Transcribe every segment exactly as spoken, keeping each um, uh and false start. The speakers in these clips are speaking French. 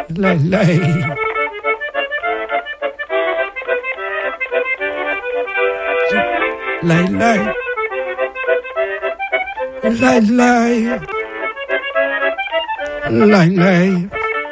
Lai, lai. Lai, lai. Lai, lai. Lai, lai.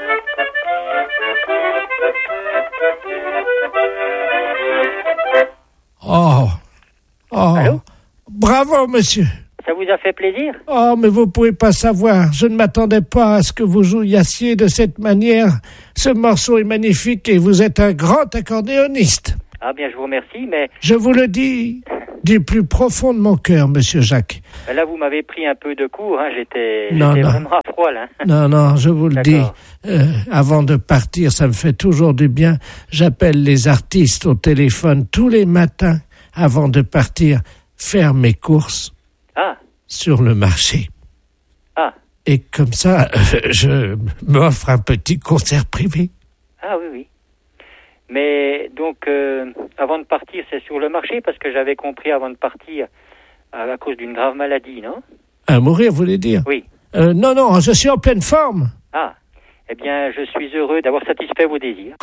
Oh. Oh. Allô? Bravo, monsieur. Ça vous a fait plaisir? Oh, mais vous pouvez pas savoir. Je ne m'attendais pas à ce que vous jouissiez de cette manière. Ce morceau est magnifique et vous êtes un grand accordéoniste. Ah bien, je vous remercie, mais... Je vous le dis du plus profond de mon cœur, monsieur Jacques. Là, vous m'avez pris un peu de court, hein. J'étais, Non, j'étais non. vraiment à froid, là. Non, non, je vous le dis. D'accord. Euh, avant de partir, ça me fait toujours du bien. J'appelle les artistes au téléphone tous les matins avant de partir faire mes courses Ah, sur le marché. ah, Et comme ça, euh, je m'offre un petit concert privé. ah oui, oui. Mais donc, euh, avant de partir, c'est sur le marché, parce que j'avais compris avant de partir, à, à cause d'une grave maladie, non? À mourir, vous voulez dire? Oui. Euh, non, non, je suis en pleine forme. Ah, eh bien, je suis heureux d'avoir satisfait vos désirs.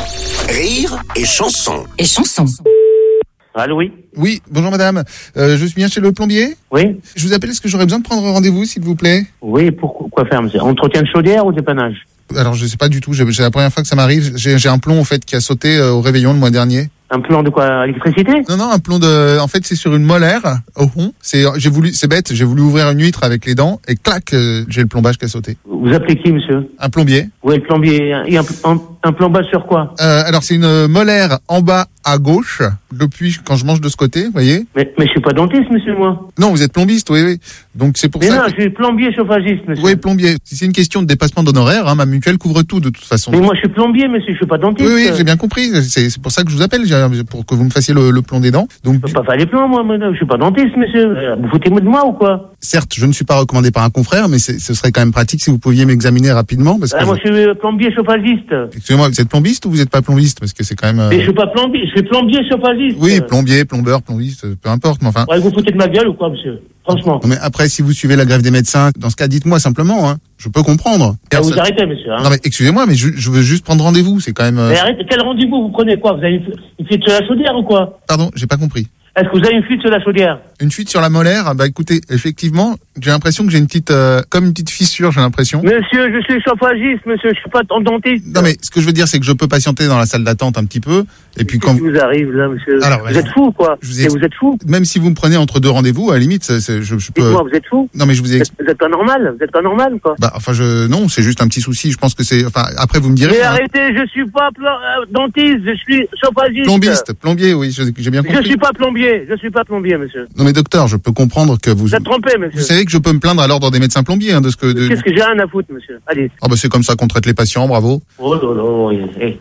Rire et chanson. Et chanson. Allô, oui. Oui, bonjour madame. Euh, je suis bien chez le plombier. Oui. Je vous appelle, est-ce que j'aurais besoin de prendre rendez-vous, s'il vous plaît? Oui, pour quoi faire, monsieur? Entretien de chaudière ou dépannage? Alors, je sais pas du tout, j'ai, c'est la première fois que ça m'arrive. J'ai, j'ai un plomb, en fait, qui a sauté euh, au réveillon le mois dernier. Un plan de quoi? Électricité? Non, non, un plomb de... En fait, c'est sur une molaire, au fond. C'est, j'ai voulu, c'est bête, j'ai voulu ouvrir une huître avec les dents, et clac, euh, j'ai le plombage qui a sauté. Vous appelez qui, monsieur? Un plombier. Oui, le plombier. Et un, un, un plombage sur quoi? Euh, alors, c'est une molaire en bas à gauche, depuis quand je mange de ce côté, vous voyez? Mais, mais je suis pas dentiste, monsieur, moi. Non, vous êtes plombiste, oui, oui. Donc, c'est pour Mais ça non, que... je suis plombier chauffagiste, monsieur. Oui, plombier. Si c'est une question de dépassement d'honoraires, hein, ma mutuelle couvre tout, de toute façon. Mais moi, je suis plombier, monsieur, je suis pas dentiste. Oui, oui, j'ai bien compris. C'est, c'est pour ça que je vous appelle, j'ai- pour que vous me fassiez le, le plomb des dents. Donc, Je peux pas faire les plans, moi, madame. Je suis pas dentiste, monsieur. Euh, Vous foutez-moi de moi ou quoi? certes, je ne suis pas recommandé par un confrère, mais c'est, ce serait quand même pratique si vous pouviez m'examiner rapidement. Parce que Ah, moi, je- je suis euh, plombier chauffagiste. Excusez-moi, vous êtes plombiste ou vous n'êtes pas plombiste? Parce que c'est quand même... euh, Mais je suis pas plombier, je suis plombier chauffagiste. Oui, plombier, plombeur, plombiste, euh, peu importe, mais enfin... Ouais, vous foutez de ma gueule ou quoi, monsieur? Franchement. Non, mais après, si vous suivez la grève des médecins, dans ce cas, dites-moi simplement, hein. Je peux comprendre. Ah, vous Personne- arrêtez, monsieur, hein. Non, mais excusez-moi, mais je, je veux juste prendre rendez-vous, c'est quand même... euh, Mais arrêtez, quel rendez-vous vous prenez quoi? Vous avez une, une fuite sur la chaudière ou quoi? Pardon, j'ai pas compris. Est-ce que vous avez une fuite sur la chaudière? Une fuite sur la molaire? Bah écoutez, effectivement, j'ai l'impression que j'ai une petite... euh, comme une petite fissure, j'ai l'impression. Monsieur, je suis chauffagiste, monsieur, je suis pas dentiste. Non, mais ce que je veux dire, c'est que je peux patienter dans la salle d'attente un petit peu, et puis quand... Qu'est-ce qui vous arrive, là, monsieur? Alors, vous bah, êtes fou, quoi. je vous ai- Et vous êtes fou? Même si vous me prenez entre deux rendez-vous, à la limite, c'est, c'est- je, je peux... Dites-moi, vous êtes fou? Non, mais je vous ai... Vous ex- êtes, vous êtes pas normal? Vous êtes pas normal, quoi. Bah, enfin, je... Non, c'est juste un petit souci, je pense que c'est... Enfin, après, vous me direz... Mais hein. arrêtez, je suis pas pla- euh, dentiste, je suis chauffagiste. Plombiste, plombier, oui, je- j'ai bien Je compris. suis pas plombier, je suis pas plombier, monsieur. Non, mais docteur, je peux comprendre que vous... Vous êtes trompé, monsieur. Vous savez que je peux me plaindre à l'ordre des médecins plombiers, hein, de ce que... De... Qu'est-ce que j'ai rien à foutre, monsieur? Allez. Ah bah c'est comme ça qu'on traite les patients, bravo. Oh là là, oui, eh.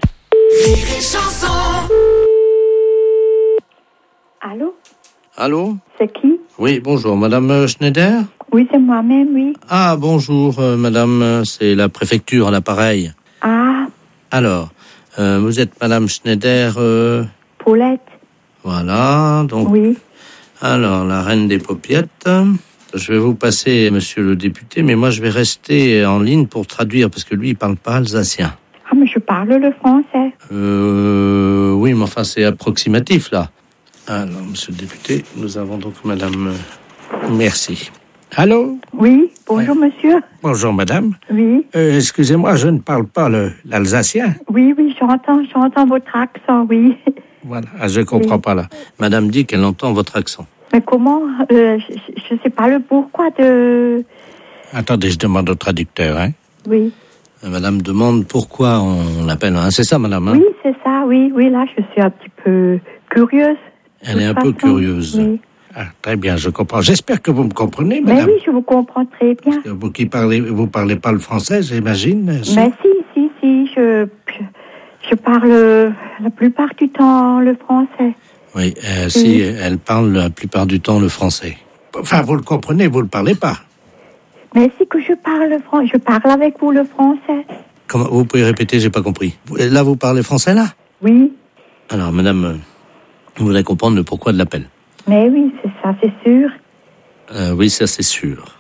Allô? Allô? C'est qui? Oui, bonjour, Madame euh, Schneider? Oui, c'est moi-même, oui. Ah, bonjour, euh, Madame, euh, c'est la préfecture à l'appareil. Ah, Alors, euh, vous êtes Madame Schneider, euh, Paulette. voilà, donc... Oui. Alors, la reine des paupiettes. Je vais vous passer, monsieur le député, mais moi, je vais rester en ligne pour traduire, parce que lui, il parle pas alsacien. Ah, mais je parle le français. Euh, oui, mais enfin, c'est approximatif, là. Alors, monsieur le député, nous avons donc madame... euh, Merci. Allô? Oui, bonjour, monsieur. Bonjour, madame. Oui. Euh, excusez-moi, je ne parle pas le, l'alsacien. Oui, oui, j'entends, j'entends votre accent, oui. Voilà, ah, je comprends Oui. pas, là. Madame dit qu'elle entend votre accent. Mais comment? euh, Je ne sais pas le pourquoi de... Attendez, je demande au traducteur, hein. Oui. Euh, Madame demande pourquoi on l'appelle, hein. C'est ça, madame, hein? Oui, c'est ça, oui, oui, là, je suis un petit peu curieuse. Elle est un de toute peu façon. curieuse. Oui. Ah, très bien, je comprends. J'espère que vous me comprenez, Mais madame. oui, je vous comprends très bien. Vous qui parlez, vous parlez pas le français, j'imagine. si? Mais si, si, si, je, je, je parle la plupart du temps le français. Oui, euh, si elle parle la plupart du temps le français. Enfin, vous le comprenez, vous le parlez pas. Mais si que je parle le français, je parle avec vous le français. Comment vous pouvez répéter, j'ai pas compris. Vous- Là, vous parlez français, là? Oui, Alors, madame, euh, vous voulez comprendre le pourquoi de l'appel? mais oui, c'est ça, c'est sûr. Euh, oui, ça c'est sûr.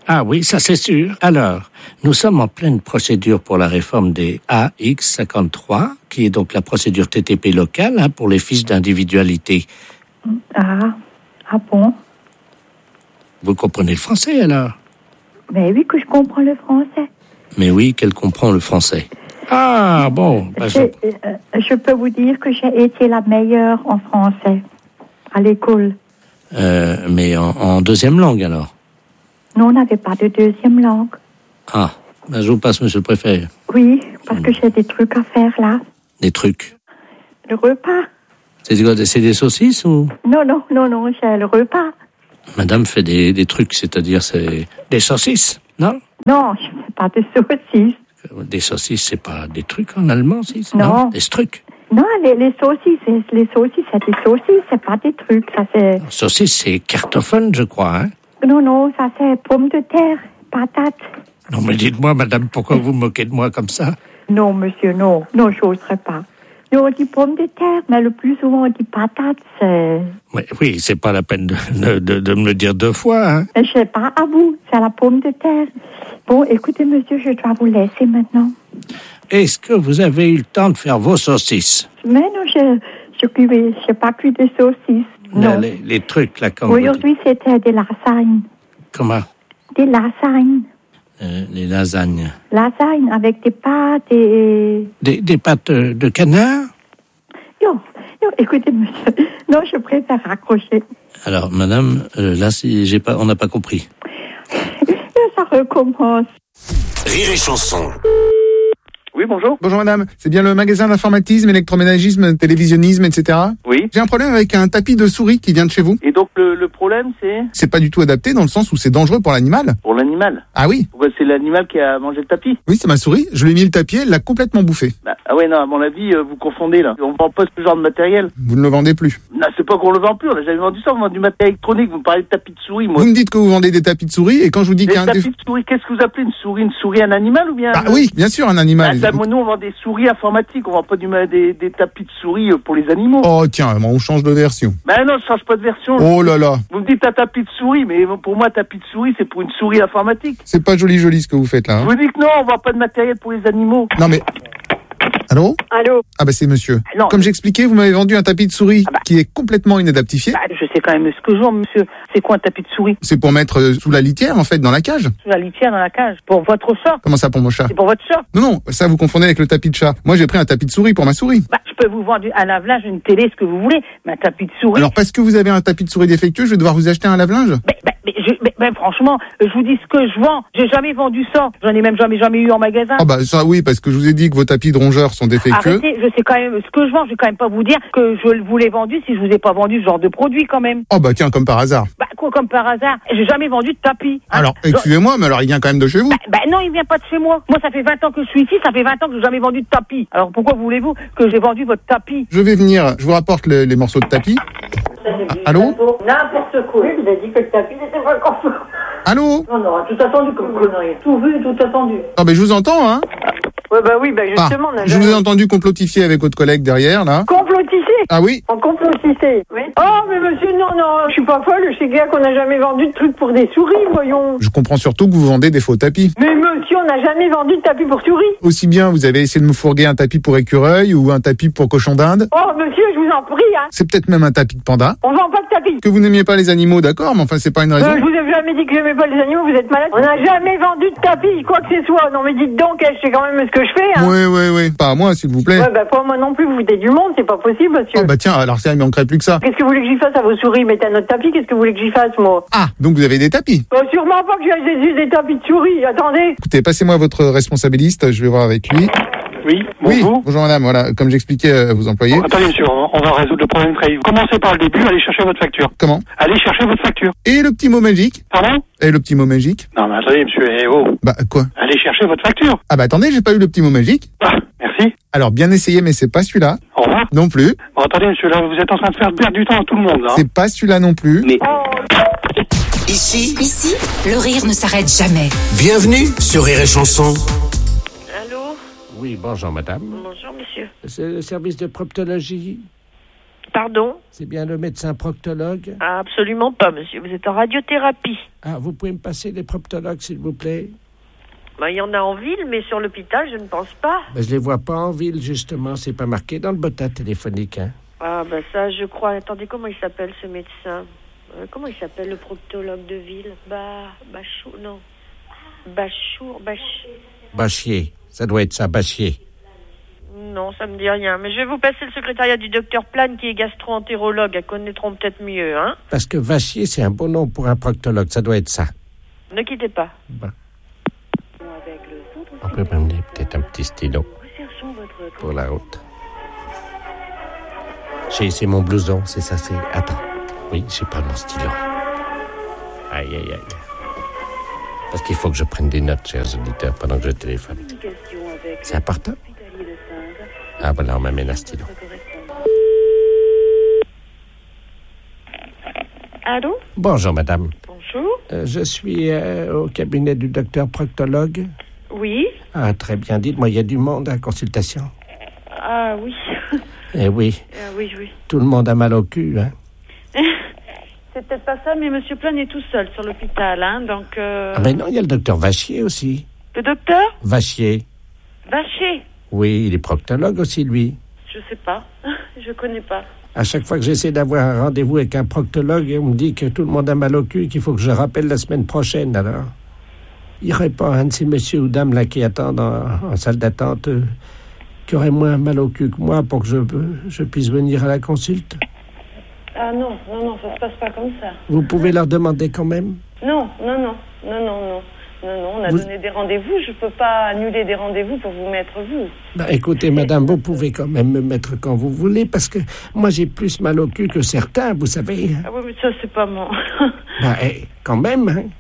Ah oui, ça c'est sûr. Alors, nous sommes en pleine procédure pour la réforme des A X cinquante-trois, qui est donc la procédure T T P locale hein, pour les fiches d'individualité. Ah, ah bon? Vous comprenez le français alors? Mais oui que je comprends le français. Mais oui, qu'elle comprend le français. Ah bon. Bah, je, je... Euh, je peux vous dire que j'ai été la meilleure en français à l'école. Euh, mais en, en deuxième langue alors? Non, on n'avait pas de deuxième langue. Ah, ben je vous passe, monsieur le préfet. Oui, parce que j'ai des trucs à faire là. Des trucs? Le repas. C'est quoi, c'est des saucisses ou? Non, non, non, non, j'ai le repas. Madame fait des, des trucs, c'est-à-dire c'est des saucisses, non? Non, je ne fais pas de saucisses. Des saucisses, c'est pas des trucs en allemand, si? Non. non. Des trucs? Non, les, les saucisses, les saucisses, c'est des saucisses, c'est pas des trucs, ça c'est... Saucisses, c'est Kartoffeln, je crois, hein? Non, non, ça c'est pommes de terre, patates. Non, mais dites-moi, madame, pourquoi vous moquez de moi comme ça? Non, monsieur, non, non, je n'oserais pas. Nous, on dit pommes de terre, mais le plus souvent, on dit patates, c'est... Oui, oui, c'est pas la peine de, de, de me le dire deux fois, hein? Je sais pas, à vous, c'est la pomme de terre. Bon, écoutez, monsieur, je dois vous laisser maintenant. Est-ce que vous avez eu le temps de faire vos saucisses? Mais non, je je n'ai pas cuit de saucisses. Là, Non. les, les trucs, là, comme Aujourd'hui, c'était des lasagnes. Comment? Des lasagnes. Euh, les lasagnes. Lasagnes avec des pâtes et... Des, des pâtes de canard? Non, non, écoutez, monsieur, non, je préfère raccrocher. Alors, madame, euh, là, si j'ai pas, on n'a pas compris. Ça recommence. Rire et chanson. Oui, bonjour. Bonjour madame, c'est bien le magasin d'informatisme, électroménagisme, télévisionnisme, et cetera. Oui. J'ai un problème avec un tapis de souris qui vient de chez vous. Et donc le, le problème c'est C'est pas du tout adapté dans le sens où c'est dangereux pour l'animal. pour l'animal. Ah oui? Pourquoi c'est l'animal qui a mangé le tapis? Oui, c'est ma souris. Je lui ai mis le tapis, elle l'a complètement bouffé. Bah, ah ouais, non, à mon avis, euh, vous confondez là. On vend pas ce genre de matériel. Vous ne le vendez plus. Non, c'est pas qu'on le vend plus, on a jamais vendu ça, on vend du matériel électronique. Vous me parlez de tapis de souris, moi. Vous me dites que vous vendez des tapis de souris et quand je vous dis Des qu'il y a un... tapis déf- de souris, qu'est-ce que vous appelez une souris? Une souris, un animal ou bien? Ah oui, bien sûr, un Bah, animal. ça, moi, nous, on vend des souris informatiques, on vend pas du, ma- des, des tapis de souris euh, pour les animaux. Oh tiens, on change de version. Bah non, je change pas de version. Oh là là, Vous me dites un tapis de souris, mais pour moi, tapis de souris, c'est pour une souris informatique. c'est pas joli joli ce que vous faites là. Je Hein. vous dis que non, on vend pas de matériel pour les animaux. Non mais... Allô? Allô? Ah bah c'est monsieur. Non. Comme j'expliquais, vous m'avez vendu un tapis de souris Ah bah. qui est complètement inadaptifié. Bah, je sais quand même ce que je vends, monsieur. C'est quoi un tapis de souris? C'est pour mettre euh, sous la litière en fait, dans la cage. Sous la litière dans la cage. Pour votre chat? Comment ça pour mon chat? C'est pour votre chat? Non, non, ça vous confondez avec le tapis de chat. Moi j'ai pris un tapis de souris pour ma souris. Bah, je peux vous vendre un lave-linge, une télé, ce que vous voulez, mais un tapis de souris. Alors parce que vous avez un tapis de souris défectueux, je vais devoir vous acheter un lave-linge? Mais, mais, mais, je- mais- mais franchement, je vous dis ce que je vends. J'ai jamais vendu ça. J'en ai même jamais, jamais eu en magasin. Ah bah ça oui, parce que je vous ai dit que vos tapis de rongeurs sont défectueux. Arrêtez, je sais quand même ce que je vends. Je vais quand même pas vous dire que je vous l'ai vendu si je vous ai pas vendu ce genre de produit quand même. Oh bah tiens, comme par hasard. Bah, quoi, comme par hasard. J'ai jamais vendu de tapis. hein. Alors, Je- excusez-moi, mais alors il vient quand même de chez vous. Bah, bah non, il vient pas de chez moi. Moi, ça fait vingt ans que je suis ici, ça fait vingt ans que j'ai jamais vendu de tapis. Alors pourquoi voulez-vous que j'ai vendu votre tapis? Je vais venir, je vous rapporte le- les morceaux de tapis. Allô? N'importe quoi. Oui, vous avez dit que le tapis n'était pas conforme. Allô? Non, non, tout attendu comme connerie. Tout vu, tout attendu. Ah bah je vous entends, hein. Ouais, bah oui, bah Ah, justement, on a je vous ai entendu complotifier avec votre collègue derrière, là. Complotisser. Ah oui? On complotissait. Oui. Oh, mais monsieur, non, non, je suis pas folle. Je sais bien qu'on n'a jamais vendu de trucs pour des souris, voyons. Je comprends surtout que vous vendez des faux tapis. Mais monsieur, on n'a jamais vendu de tapis pour souris. Aussi bien, vous avez essayé de me fourguer un tapis pour écureuil ou un tapis pour cochon d'Inde. Oh, monsieur, je vous en prie, hein. C'est peut-être même un tapis de panda. On vend pas de tapis. Que vous n'aimiez pas les animaux, d'accord, mais enfin, c'est pas une raison. Euh, je vous ai jamais dit que j'aimais pas les animaux, vous êtes malade. On n'a jamais vendu de tapis, quoi que ce soit. Non, mais dites donc, je sais quand même ce que je fais, hein. Oui, oui, oui. Pas à moi, s'il vous plaît. Ouais, bah, pas moi non plus, vous foutez du monde, c'est pas possible, monsieur. Oh, bah tiens, alors ça, il manquerait plus que ça. Qu'est-ce que vous voulez que j'y fasse à vos souris? Mettez un autre tapis, qu'est-ce que vous voulez que j'y fasse, moi? Ah, donc vous avez des tapis. Oh, sûrement pas que j'ai des, des tapis de souris, attendez. Écoutez, passez-moi votre responsabiliste, je vais voir avec lui. Oui, Oui, bonjour. bonjour madame, voilà, comme j'expliquais à vos employés. Bon, attendez monsieur, on on va résoudre le problème très vite. Commencez par le début, allez chercher votre facture. Comment? Allez chercher votre facture. Et le petit mot magique? Pardon? Et le petit mot magique? Non mais attendez monsieur, eh oh. Bah, quoi? Allez chercher votre facture. Ah bah attendez, j'ai pas eu le petit mot magique. Ah, merci. Alors, bien essayé, mais c'est pas celui-là. Au revoir. Non plus. Bon, attendez monsieur, là vous êtes en train de faire perdre du temps à tout le monde là. C'est pas celui-là non plus. Mais... Ici, Ici, le rire ne s'arrête jamais. bienvenue sur Rire et Chanson. Oui, bonjour madame. Bonjour, monsieur. C'est le service de proptologie. Pardon? C'est bien le médecin proctologue? Ah, absolument pas, monsieur. Vous êtes en radiothérapie. Ah, vous pouvez me passer les proctologues, s'il vous plaît? Bah, il y en a en ville, mais sur l'hôpital, je ne pense pas. Ben, je les vois pas en ville, justement. C'est pas marqué dans le botin téléphonique, hein. Ah, ben ça, je crois. Attendez, comment il s'appelle, ce médecin? euh, Comment il s'appelle, le proctologue de ville? Bah, Bachou, non. Bachour, Bach... Bachier. Ça doit être ça, Bachier. Non, ça me dit rien. Mais je vais vous passer le secrétariat du docteur Plane, qui est gastro-entérologue. Elles connaîtront peut-être mieux, hein. Parce que Vachier, c'est un bon nom pour un proctologue. Ça doit être ça. Ne quittez pas. Bon. On peut m'amener peut-être un petit stylo pour la route. J'ai, c'est mon blouson, c'est ça, c'est... Attends. Oui, j'ai pas mon stylo. Aïe, aïe, aïe. Parce qu'il faut que je prenne des notes, chers auditeurs, pendant que je téléphone. C'est important? Ah, voilà, on m'amène un stylo. Allô? Bonjour, madame. Bonjour. Euh, je suis euh, au cabinet du docteur proctologue. Oui. Ah, très bien. Dites-moi, il y a du monde à la consultation? Ah, oui. Eh oui. Ah, oui, oui. Tout le monde a mal au cul, hein? C'est peut-être pas ça, mais monsieur Plane est tout seul sur l'hôpital, hein, donc... Euh... Ah ben non, il y a le docteur Vachier aussi. Le docteur? Vachier. Vachier? Oui, il est proctologue aussi, lui. Je sais pas. Je connais pas. À chaque fois que j'essaie d'avoir un rendez-vous avec un proctologue, on me dit que tout le monde a mal au cul, qu'il faut que je rappelle la semaine prochaine, alors. Il n'y aurait pas un de ces messieurs ou dames là qui attendent en, en salle d'attente euh, qui aurait moins mal au cul que moi pour que je, je puisse venir à la consulte? Ah non, non, non, ça se passe pas comme ça. Vous pouvez leur demander quand même? Non, non, non, non, non, non. Non, non, on a vous... donné des rendez-vous. Je peux pas annuler des rendez-vous pour vous mettre vous. Bah, écoutez, madame, vous pouvez quand même me mettre quand vous voulez, parce que moi, j'ai plus mal au cul que certains, vous savez. Ah oui, mais ça, c'est pas mon... bah, eh, quand même, hein.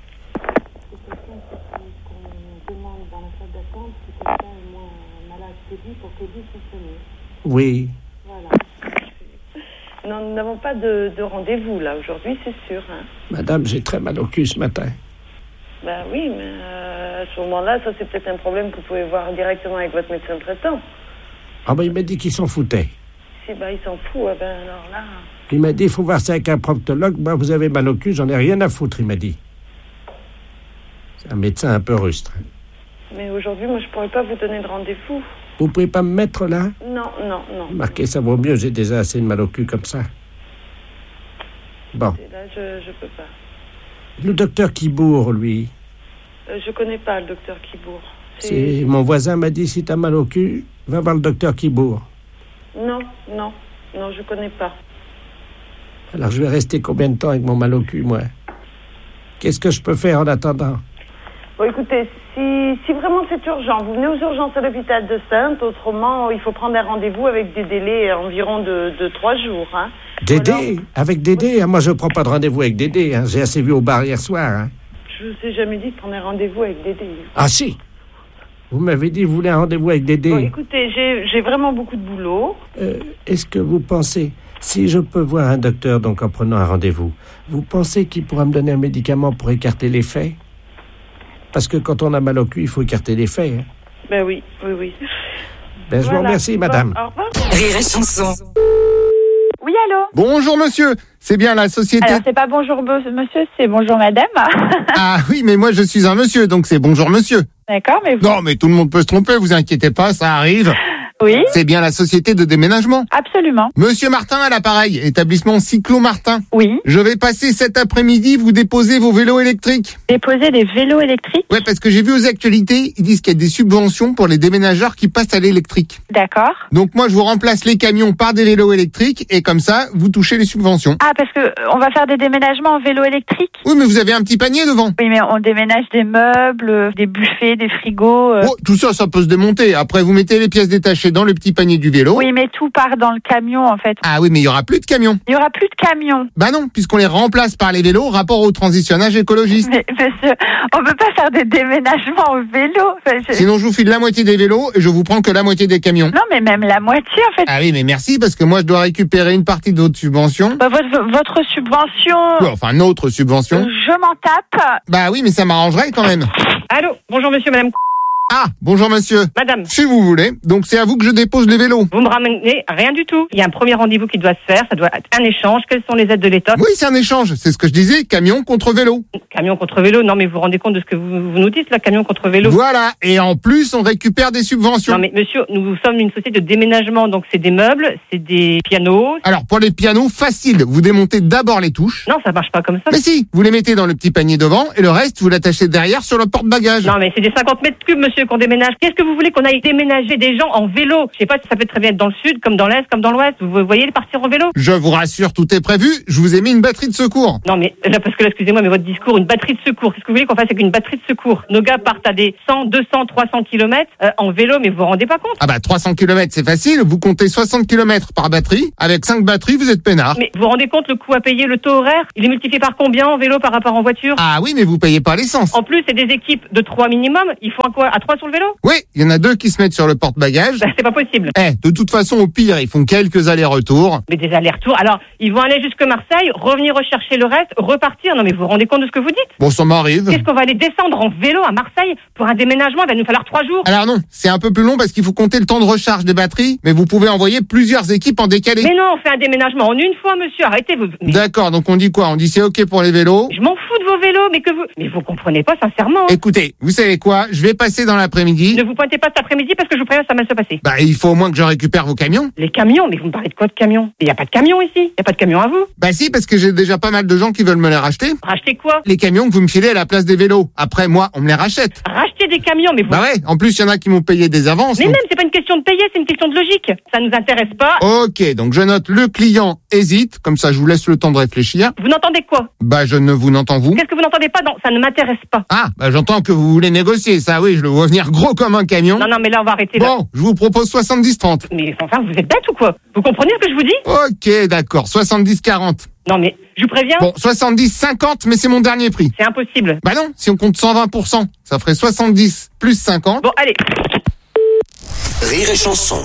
Oui. Voilà. Non, nous n'avons pas de, de rendez-vous, là, aujourd'hui, c'est sûr, hein. Madame, j'ai très mal au cul ce matin. Ben oui, mais euh, à ce moment-là, ça c'est peut-être un problème que vous pouvez voir directement avec votre médecin traitant. Ah ben il m'a dit qu'il s'en foutait. Si ben il s'en fout, eh ben alors là... Il m'a dit, il faut voir ça avec un proctologue. Moi, vous avez mal au cul, j'en ai rien à foutre, il m'a dit. C'est un médecin un peu rustre. Mais aujourd'hui, moi je pourrais pas vous donner de rendez-vous. Vous pouvez pas me mettre là? Non, non, non. Marquez, ça vaut mieux, j'ai déjà assez de mal au cul comme ça. Bon. Là, je, je peux pas. Le docteur Kibourg, lui. Euh, je connais pas le docteur Kibourg. C'est... C'est... Mon voisin m'a dit, si t'as mal au cul, va voir le docteur Kibourg. Non, non, non, je connais pas. Alors je vais rester combien de temps avec mon mal au cul, moi? Qu'est-ce que je peux faire en attendant? Bon, écoutez, si, si vraiment c'est urgent, vous venez aux urgences à l'hôpital de Saintes. Autrement, il faut prendre un rendez-vous avec des délais environ de, de trois jours, hein. Dédé? Alors... Avec Dédé? Moi, je ne prends pas de rendez-vous avec Dédé. Hein. J'ai assez vu au bar hier soir. Hein. Je vous ai jamais dit de prendre un rendez-vous avec Dédé. Ah si? Vous m'avez dit que vous voulez un rendez-vous avec Dédé. Bon, écoutez, j'ai, j'ai vraiment beaucoup de boulot. Euh, est-ce que vous pensez, si je peux voir un docteur donc en prenant un rendez-vous, vous pensez qu'il pourra me donner un médicament pour écarter l'effet? Parce que quand on a mal au cul, il faut écarter l'effet. Hein. Ben oui, oui, oui. Ben, je voilà. vous remercie, madame. Bon, au revoir. Rire et chanson. Oui, allô? Bonjour, monsieur. C'est bien la société... Alors, c'est pas bonjour, monsieur, c'est bonjour, madame. Ah oui, mais moi, je suis un monsieur, donc c'est bonjour, monsieur. D'accord, mais... Vous... Non, mais tout le monde peut se tromper, vous inquiétez pas, ça arrive. Oui. C'est bien la société de déménagement. Absolument. Monsieur Martin à l'appareil, établissement Cyclo Martin. Oui. Je vais passer cet après-midi vous déposer vos vélos électriques. Déposer des vélos électriques? Ouais, parce que j'ai vu aux actualités, ils disent qu'il y a des subventions pour les déménageurs qui passent à l'électrique. D'accord. Donc moi, je vous remplace les camions par des vélos électriques et comme ça, vous touchez les subventions. Ah, parce que euh, on va faire des déménagements en vélo électrique? Oui, mais vous avez un petit panier devant. Oui, mais on déménage des meubles, euh, des buffets, des frigos... Euh... Oh, tout ça, ça peut se démonter. Après, vous mettez les pièces détachées dans le petit panier du vélo. Oui, mais tout part dans le camion, en fait. Ah oui, mais il y aura plus de camions. Il y aura plus de camions. Bah non, puisqu'on les remplace par les vélos, rapport au transitionnage écologiste. Mais monsieur, on peut pas faire des déménagements au vélo. Enfin, je... Sinon, je vous file la moitié des vélos et je vous prends que la moitié des camions. Non, mais même la moitié, en fait. Ah oui, mais merci, parce que moi, je dois récupérer une partie de votre subvention. Bah, votre, votre subvention... Ouais, enfin, notre subvention. Je m'en tape. Bah oui, mais ça m'arrangerait quand même. Allô, bonjour monsieur, madame... Ah, bonjour monsieur. Madame. Si vous voulez. Donc c'est à vous que je dépose les vélos. Vous me ramenez rien du tout. Il y a un premier rendez-vous qui doit se faire, ça doit être un échange. Quelles sont les aides de l'État? Oui, c'est un échange, c'est ce que je disais, camion contre vélo. Camion contre vélo, non mais vous vous rendez compte de ce que vous, vous nous dites là, camion contre vélo? Voilà, et en plus on récupère des subventions. Non mais monsieur, nous sommes une société de déménagement, donc c'est des meubles, c'est des pianos. Alors pour les pianos, facile, vous démontez d'abord les touches. Non, ça marche pas comme ça. Mais si, vous les mettez dans le petit panier devant et le reste vous l'attachez derrière sur le porte-bagages. Non mais c'est des cinquante mètres cubes monsieur qu'on déménage. Qu'est-ce que vous voulez qu'on aille déménager des gens en vélo? Je sais pas si ça peut très bien être dans le sud, comme dans l'est, comme dans l'ouest. Vous voyez partir en vélo? Je vous rassure, tout est prévu, je vous ai mis une batterie de secours. Non mais, là, parce que là, excusez-moi, mais votre discours, une batterie de secours, qu'est-ce que vous voulez qu'on fasse avec une batterie de secours? Nos gars partent à des cent, deux cents, trois cents kilomètres euh, en vélo, mais vous vous rendez pas compte? Ah bah trois cents kilomètres c'est facile, vous comptez soixante kilomètres par batterie, avec cinq batteries vous êtes peinard. Mais vous vous rendez compte le coût à payer, le taux horaire? Il est multiplié par combien en vélo par rapport en voiture? Ah oui, mais vous payez pas l'essence. En plus, c'est des équipes de trois minimum, il faut un quoi? À trois sur le vélo? Oui, il y en a deux qui se mettent sur le porte-bagages. Bah, c'est pas possible. Eh, de toute façon, au pire, ils font quelques allers-retours. Mais des allers-retours, alors, ils vont aller jusque Marseille, revenir rechercher le reste, repartir. Non mais vous vous rendez compte de ce que vous dites? Bon, ça m'arrive. Qu'est-ce qu'on va aller descendre en vélo à Marseille pour un déménagement? Il va nous falloir trois jours. Alors non, c'est un peu plus long parce qu'il faut compter le temps de recharge des batteries, mais vous pouvez envoyer plusieurs équipes en décalé. Mais non, on fait un déménagement en une fois, monsieur, arrêtez. Vous... Mais... D'accord, donc on dit quoi? On dit c'est ok pour les vélos? Je m'en fous de vos vélos, mais que vous... Mais vous comprenez pas, sincèrement. Écoutez, vous savez quoi? Je vais passer dans l'après-midi. Ne vous pointez pas cet après-midi parce que je vous préviens, ça va mal se passer. Bah, il faut au moins que je récupère vos camions. Les camions? Mais vous me parlez de quoi de camions? Il n'y a pas de camions ici. Il n'y a pas de camions à vous. Bah si, parce que j'ai déjà pas mal de gens qui veulent me les racheter. Racheter quoi? Les camions que vous me filez à la place des vélos. Après, moi, on me les rachète. Racheter des camions, mais vous... Bah ouais, en plus, il y en a qui m'ont payé des avances. Mais donc... même, c'est pas une question de payer, c'est une question de logique. Ça nous intéresse pas. Ok, donc je note le client hésite, comme ça je vous laisse le temps de réfléchir. Vous n'entendez quoi? Bah je ne vous n'entends vous. Qu'est-ce que vous n'entendez pas? Non, ça ne m'intéresse pas. Ah, bah j'entends que vous voulez négocier, ça oui, je le vois venir gros comme un camion. Non, non, mais là on va arrêter. Là. Bon, je vous propose soixante-dix trente. Mais enfin, vous êtes bête ou quoi? Vous comprenez ce que je vous dis? Ok, d'accord, soixante-dix quarante. Non mais, je vous préviens. Bon, soixante-dix cinquante, mais c'est mon dernier prix. C'est impossible. Bah non, si on compte cent vingt pour cent, ça ferait soixante-dix plus cinquante. Bon, allez. Rire et chanson.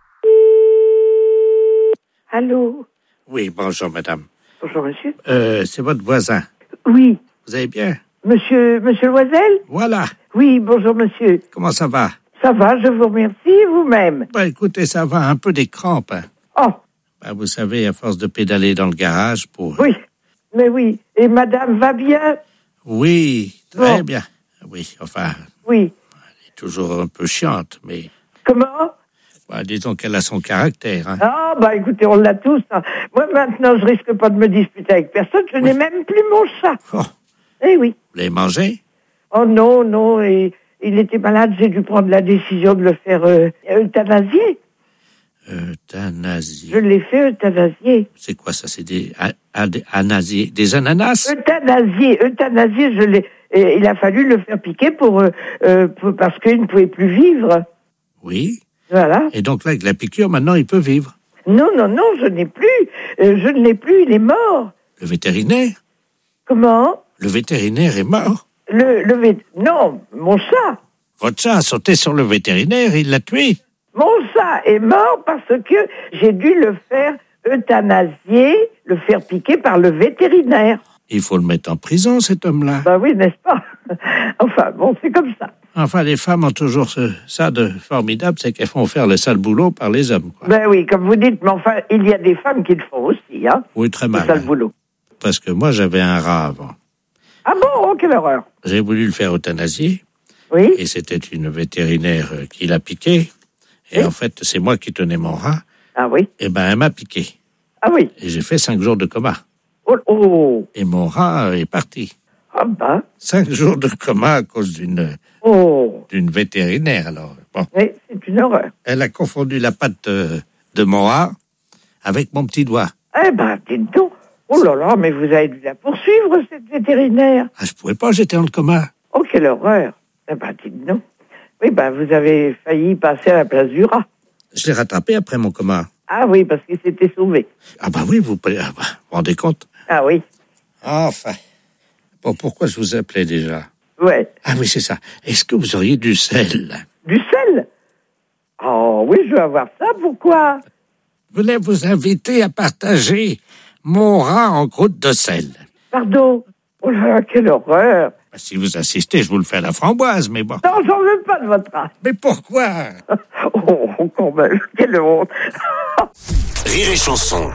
Allô? Oui, bonjour madame. Bonjour monsieur. Euh, c'est votre voisin. Oui. Vous allez bien? Monsieur, monsieur Loisel? Voilà. Oui, bonjour monsieur. Comment ça va? Ça va, je vous remercie, vous-même. Bah écoutez, ça va, un peu des crampes. Hein. Oh. Bah, vous savez, à force de pédaler dans le garage pour... Oui, mais oui. Et madame va bien? Oui, très bon. bien. Oui, enfin... Oui. Elle est toujours un peu chiante, mais... Comment? Bah, disons qu'elle a son caractère. Hein. Ah, bah écoutez, on l'a tous. Hein. Moi, maintenant, je risque pas de me disputer avec personne. Je oui. n'ai même plus mon chat. Oh. Eh oui. Vous l'avez mangé? Oh non, non. Et, il était malade. J'ai dû prendre la décision de le faire euh, euthanasier. Euthanasie. Je l'ai fait euthanasier. C'est quoi ça? C'est des, a, a, des anasiers, des ananas? Euthanasier, euthanasier, je l'ai. Et il a fallu le faire piquer pour, euh, euh, pour parce qu'il ne pouvait plus vivre. Oui. Voilà. Et donc là, avec la piqûre, maintenant, il peut vivre. Non, non, non, je n'ai plus. Euh, je ne l'ai plus. Il est mort. Le vétérinaire? Comment? Le vétérinaire est mort. Le, le vét... Non, mon chat. Votre chat a sauté sur le vétérinaire et il l'a tué. Mon chat est mort parce que j'ai dû le faire euthanasier, le faire piquer par le vétérinaire. Il faut le mettre en prison, cet homme-là. Ben oui, n'est-ce pas? Enfin, bon, c'est comme ça. Enfin, les femmes ont toujours ce, ça de formidable, c'est qu'elles font faire le sale boulot par les hommes, quoi. Ben oui, comme vous dites, mais enfin, il y a des femmes qui le font aussi, hein. Oui, très mal. Le sale hein. boulot. Parce que moi, j'avais un rat avant. Ah bon? Oh, quelle horreur. J'ai voulu le faire euthanasier. Oui. Et c'était une vétérinaire qui l'a piqué. Et oui. En fait, c'est moi qui tenais mon rat. Ah oui. Et ben, elle m'a piqué. Ah oui. Et j'ai fait cinq jours de coma. Oh, oh. Et mon rat est parti. Ah ben. Cinq jours de coma à cause d'une oh. d'une vétérinaire, alors. Bon. Oui, c'est une horreur. Elle a confondu la patte de, de mon rat avec mon petit doigt. Eh ben, dites donc. Oh là là, mais vous avez dû la poursuivre, cette vétérinaire. Ah, je pouvais pas, j'étais dans le coma. Oh, quelle horreur. Eh ben, dites donc. Oui, ben, vous avez failli passer à la place du rat. Je l'ai rattrapé après mon coma. Ah oui, parce qu'il s'était sauvé. Ah bah oui, vous, ah bah, vous vous rendez compte? Ah oui. Enfin. Bon, pourquoi je vous appelais déjà? Ouais. Ah oui, c'est ça. Est-ce que vous auriez du sel? Du sel? Oh oui, je veux avoir ça, pourquoi? Je voulais vous inviter à partager mon rat en croûte de sel. Pardon? Oh là là, quelle horreur! Si vous insistez, je vous le fais à la framboise, mais bon. Non, j'en veux pas de votre âge. Mais pourquoi? Oh, quand même, quelle honte. Rire et chanson.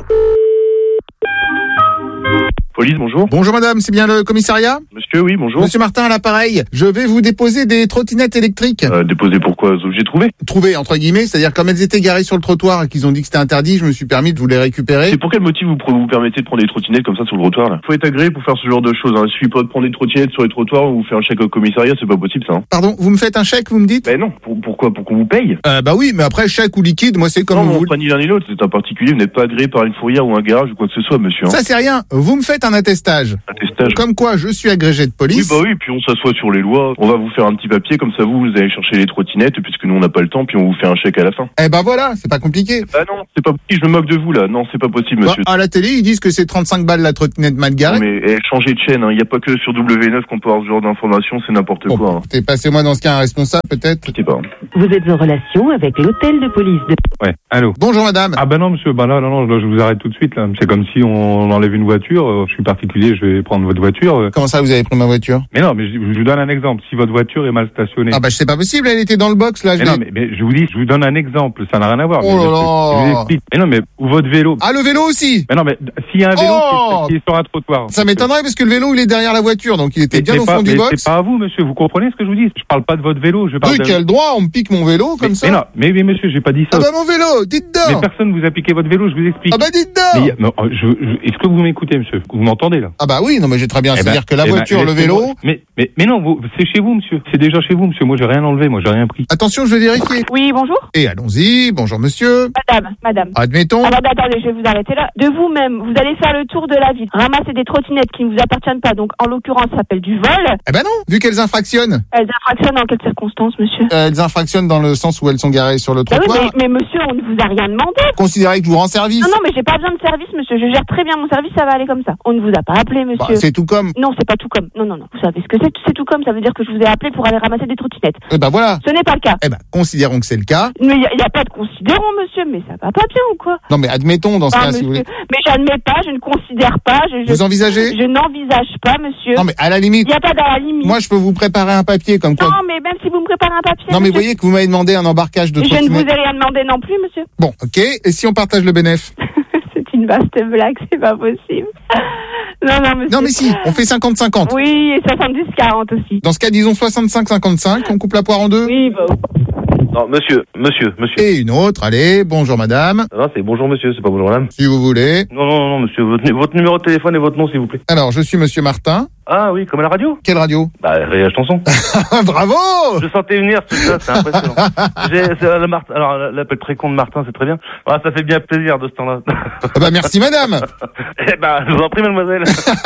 Police, bonjour. Bonjour madame, c'est bien le commissariat? Monsieur, oui, bonjour. Monsieur Martin à l'appareil. Je vais vous déposer des trottinettes électriques. Euh, déposer pourquoi? J'ai trouvé. Trouvé, entre guillemets, c'est-à-dire comme elles étaient garées sur le trottoir et qu'ils ont dit que c'était interdit, je me suis permis de vous les récupérer. C'est pour quel motif vous vous permettez de prendre des trottinettes comme ça sur le trottoir, là? Faut être agréé pour faire ce genre de choses, hein. Il suffit pas de prendre des trottinettes sur les trottoirs ou faire un chèque au commissariat, c'est pas possible, ça, hein. Pardon, vous me faites un chèque, vous me dites? Ben non, pour, pourquoi? Pour qu'on vous paye? Euh, bah oui, mais après, chèque ou liquide, moi c'est comme non, vous Non, voulez. pas ni l'un ni l'autre, c'est un particulier, vous n'êtes pas agréé par une fourrière ou un garage ou quoi que ce soit, monsieur, hein. Ça c'est rien, vous me faites un attestage. Attestage. Comme quoi, je suis agrégé de police. Oui, bah oui, puis on s'assoit sur les lois. On va vous faire un petit papier, comme ça vous, vous allez chercher les trottinettes, puisque nous on n'a pas le temps, puis on vous fait un chèque à la fin. Eh ben voilà, c'est pas compliqué. Bah non, c'est pas possible, je me moque de vous là. Non, c'est pas possible, monsieur. Bah, à la télé, ils disent que c'est trente-cinq balles la trottinette mal garée. Non, mais eh, changez de chaîne, il hein. n'y a pas que sur W neuf qu'on peut avoir ce genre d'informations, c'est n'importe bon, quoi. Hein. T'es passez-moi dans ce cas un responsable peut-être? Je sais pas. Vous êtes en relation avec l'hôtel de police de... Ouais, allô. Bonjour madame. Ah bah non monsieur, bah là, non, non, là, je vous arrête tout de suite là. C'est comme si on enlève une voiture, je suis particulier, je vais prendre votre voiture. Comment ça vous avez pris ma voiture? Mais non, mais je, je vous donne un exemple. Si votre voiture est mal stationnée. Ah bah c'est pas possible, elle était dans le box là. Mais non, mais, mais je vous dis, je vous donne un exemple. Ça n'a rien à voir. Oh mais là je, là. je vous explique. Mais non, mais ou votre vélo. Ah le vélo aussi. Mais non, mais s'il y a un vélo oh qui, est, qui est sur un trottoir. Ça m'étonnerait parce que le vélo il est derrière la voiture, donc il était mais bien au pas, fond du box. C'est pas à vous, monsieur. Vous comprenez ce que je vous dis? Je parle pas de votre vélo. Je parle. Oui, de... quel droit? On me pique mon vélo comme mais, ça? Mais non, mais, mais monsieur, j'ai pas dit ça. Ah bah mon vélo, dites donc. Mais personne vous a piqué votre vélo, je vous explique. Ah bah dites donc. Mais, mais, je, je, est-ce que vous m'écoutez, monsieur? Vous m'entendez là? Ah bah oui, non mais j'ai très bien. Eh C'est-à-dire ben, que la eh voiture, ben, le vélo. Mais mais mais non, vous, c'est chez vous, monsieur. C'est déjà chez vous, monsieur. Moi, j'ai rien enlevé. Moi, j'ai rien pris. Attention, je vais vérifier. Oui, bonjour. Et allons-y. Bonjour monsieur. Madame, madame. Admettons. Alors, attendez, je vais vous arrêter là. De vous-même, vous allez faire le tour de la ville, ramasser des trottinettes qui ne vous appartiennent pas, donc en l'occurrence, ça s'appelle du vol. Eh ben non, vu qu'elles infractionnent. Elles infractionnent dans quelles circonstances, monsieur? euh, Elles infractionnent dans le sens où elles sont garées sur le bah trottoir. oui, mais, mais monsieur, on ne vous a rien demandé. Considérez que je vous rends service. Non, non, mais j'ai pas besoin de service, monsieur. Je gère très bien mon service, ça va aller comme ça. On ne vous a pas appelé, monsieur. Bah, c'est tout comme. Non, c'est pas tout comme. Non, non, non. Vous savez ce que c'est? C'est tout comme. Ça veut dire que je vous ai appelé pour aller ramasser des trottinettes. Eh ben voilà. Ce n'est pas le cas. Eh ben, considérons que c'est le cas. Mais il n'y a, a pas de considérons, monsieur. Mais ça va pas bien ou quoi? Non, mais admettons dans ce ah, cas, monsieur, si vous voulez. Mais j'admets pas, je ne considère pas. Je, je, vous envisagez? Je n'envisage pas, monsieur. Non, mais à la limite. Il n'y a pas de la limite. Moi, je peux vous préparer un papier comme quoi. Non, mais même si vous me préparez un papier. Non, mais monsieur... voyez que vous m'avez demandé un embarquage de trottinette. Je ne vous ai rien demandé non plus, monsieur. Bon, ok. Et si on partage le bénéf? C'est une vaste blague, c'est pas possible. Non, non, monsieur. Non, mais si, on fait cinquante cinquante. Oui, et soixante-dix quarante aussi. Dans ce cas, disons soixante-cinq cinquante-cinq, on coupe la poire en deux? Oui, bah. Non, monsieur, monsieur, monsieur. Et une autre, allez, bonjour madame. Non, c'est bonjour monsieur, c'est pas bonjour madame. Si vous voulez. Non, non, non, monsieur, votre, votre numéro de téléphone et votre nom, s'il vous plaît. Alors, je suis monsieur Martin. Ah oui, comme à la radio. Quelle radio? Bah, Rire et chanson. Bravo. Je sentais venir tout ça, c'est impressionnant. J'ai, c'est, le Martin, alors, l'appel très con de Martin, c'est très bien. Ah, ça fait bien plaisir de ce temps-là. Ah bah, merci madame. Eh bah, je vous en prie, mademoiselle.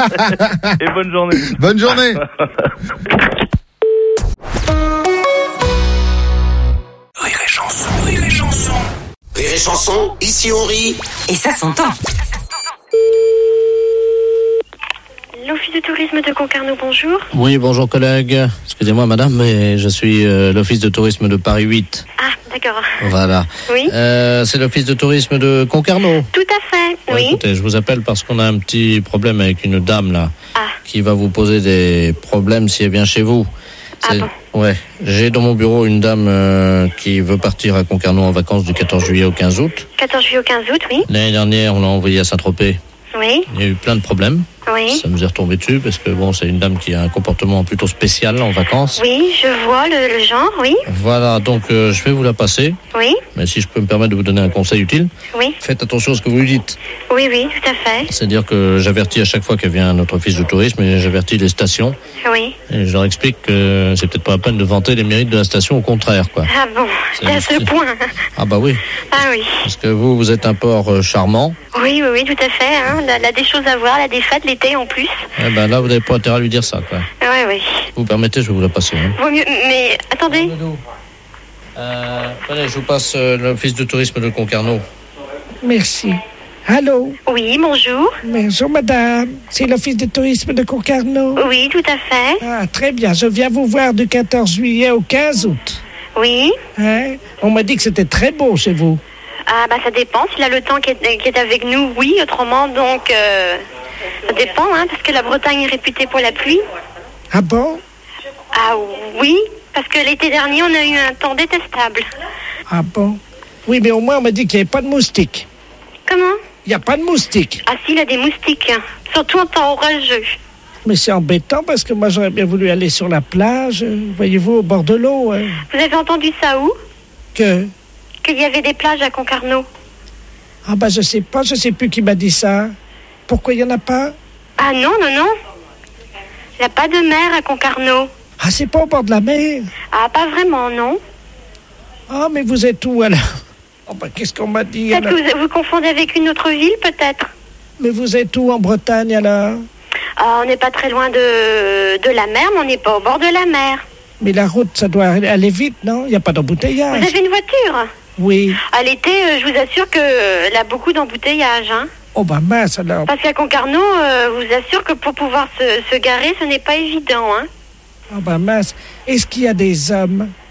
Et bonne journée. Bonne journée. Rire et chanson, rire et chanson. Rire et chanson, ici on rit. Et ça s'entend. L'office de tourisme de Concarneau, bonjour. Oui, bonjour collègue. Excusez-moi madame, mais je suis euh, l'office de tourisme de Paris huit. Ah, d'accord. Voilà. Oui. Euh, c'est l'office de tourisme de Concarneau. Tout à fait, Ouais, oui. Écoutez, je vous appelle parce qu'on a un petit problème avec une dame là, ah. qui va vous poser des problèmes si elle vient chez vous. Ah bon. Ouais, j'ai dans mon bureau une dame euh, qui veut partir à Concarneau en vacances du quatorze juillet au quinze août. quatorze juillet au quinze août, oui. L'année dernière, on l'a envoyée à Saint-Tropez. Oui. Il y a eu plein de problèmes. Oui. Ça nous est retombé dessus parce que bon, c'est une dame qui a un comportement plutôt spécial en vacances. Oui, je vois le, le genre, oui. Voilà, donc euh, je vais vous la passer. Oui. Mais si je peux me permettre de vous donner un conseil utile, Oui. faites attention à ce que vous lui dites. Oui, oui, tout à fait. C'est-à-dire que j'avertis à chaque fois qu'elle vient à notre office de tourisme et j'avertis les stations. Oui. Et je leur explique que c'est peut-être pas la peine de vanter les mérites de la station, au contraire, quoi. Ah bon, C'est c'est à ce point. Ah bah oui, Ah oui. parce que vous, vous êtes un port euh, charmant. Oui, oui, oui, tout à fait. Hein. Elle a- elle a des choses à voir, elle a des fêtes l'été en plus. Eh ben là, vous n'avez pas intérêt à lui dire ça, quoi. Oui, oui. Si vous permettez, je vais vous la passer. Hein. Vaut mieux, mais attendez. Euh, allez, je vous passe euh, l'office de tourisme de Concarneau. Merci. Allô? Oui, bonjour. Bonjour, madame. C'est l'office de tourisme de Concarneau? Oui, tout à fait. Ah, très bien. Je viens vous voir du quatorze juillet au quinze août. Oui. Hein? On m'a dit que c'était très beau chez vous. Ah bah ça dépend. S'il a le temps qui est, qui est avec nous, oui. Autrement, donc, euh, ça dépend, hein, parce que la Bretagne est réputée pour la pluie. Ah bon? Ah oui, parce que l'été dernier, on a eu un temps détestable. Ah bon? Oui, mais au moins, on m'a dit qu'il n'y avait pas de moustiques. Comment? Il n'y a pas de moustiques. Ah si, il y a des moustiques, hein. Surtout en temps orageux. Mais c'est embêtant parce que moi, j'aurais bien voulu aller sur la plage, euh, voyez-vous, au bord de l'eau. Hein. Vous avez entendu ça où? Que? Qu'il y avait des plages à Concarneau. Ah bah je sais pas, je sais plus qui m'a dit ça. Pourquoi il n'y en a pas? Ah non, non, non. Il n'y a pas de mer à Concarneau. Ah, c'est pas au bord de la mer? Ah, pas vraiment, non. Ah, mais vous êtes où alors? Oh bah qu'est-ce qu'on m'a dit? Peut-être que vous, vous confondez avec une autre ville, peut-être. Mais vous êtes où en Bretagne alors? Ah, on n'est pas très loin de, de la mer, mais on n'est pas au bord de la mer. Mais la route, ça doit aller vite, non? Il n'y a pas d'embouteillage. Vous avez une voiture? Oui. À l'été, euh, je vous assure qu'il y a beaucoup d'embouteillages, hein. Oh bah mince alors. Parce qu'à Concarneau, euh, je vous assure que pour pouvoir se, se garer, ce n'est pas évident, hein. Oh bah mince. Est-ce qu'il y a des hommes?